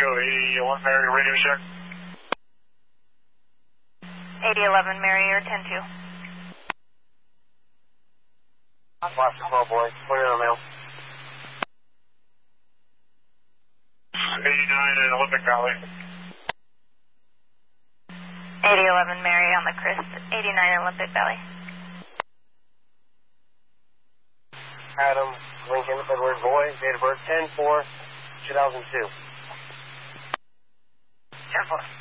Echo 8011 Mary, radio check. 8011 Mary, or 102. Watch the 12 boy, clear the mail. 89 in Olympic Valley. 8011 Mary on the Chris, 89 Olympic Valley. Adam Lincoln, Edward Boy, date of birth 10-4-2002. 10-4.